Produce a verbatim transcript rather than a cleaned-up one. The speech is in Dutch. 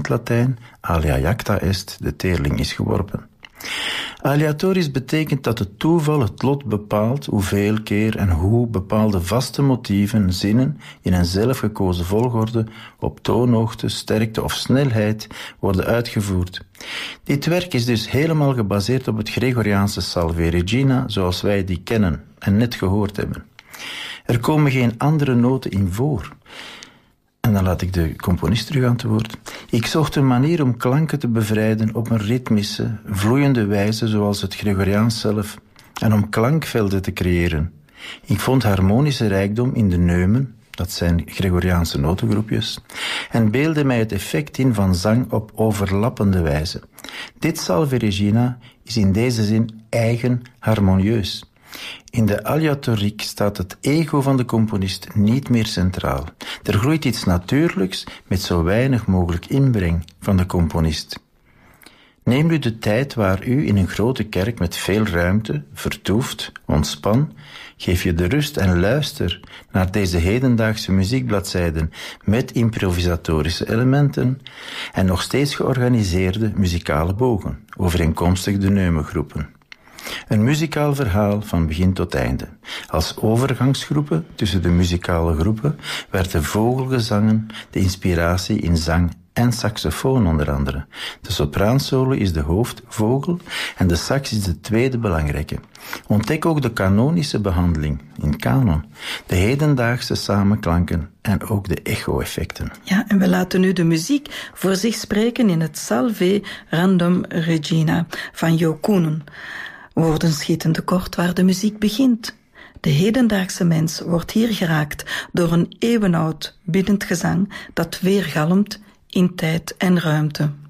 het Latijn, alia jacta est, de teerling is geworpen. Aleatorisch betekent dat het toeval het lot bepaalt hoeveel keer en hoe bepaalde vaste motieven, zinnen in een zelfgekozen volgorde op toonhoogte, sterkte of snelheid worden uitgevoerd. Dit werk is dus helemaal gebaseerd op het Gregoriaanse Salve Regina zoals wij die kennen en net gehoord hebben. Er komen geen andere noten in voor. En dan laat ik de componist terug aan het woord. Ik zocht een manier om klanken te bevrijden op een ritmische, vloeiende wijze zoals het Gregoriaans zelf en om klankvelden te creëren. Ik vond harmonische rijkdom in de neumen, dat zijn Gregoriaanse notengroepjes, en beelde mij het effect in van zang op overlappende wijze. Dit Salve Regina is in deze zin eigen harmonieus. In de aleatoriek staat het ego van de componist niet meer centraal. Er groeit iets natuurlijks met zo weinig mogelijk inbreng van de componist. Neem nu de tijd waar u in een grote kerk met veel ruimte vertoeft, ontspan, geef je de rust en luister naar deze hedendaagse muziekbladzijden met improvisatorische elementen en nog steeds georganiseerde muzikale bogen, overeenkomstig de neumengroepen. Een muzikaal verhaal van begin tot einde. Als overgangsgroepen tussen de muzikale groepen werden vogelgezangen de inspiratie in zang en saxofoon onder andere. De sopraansolo is de hoofdvogel en de sax is de tweede belangrijke. Ontdek ook de kanonische behandeling in kanon, de hedendaagse samenklanken en ook de echo-effecten. Ja, en we laten nu de muziek voor zich spreken in het Salve Random Regina van Jo Koenen. Woorden schieten tekort waar de muziek begint. De hedendaagse mens wordt hier geraakt door een eeuwenoud biddend gezang dat weergalmt in tijd en ruimte.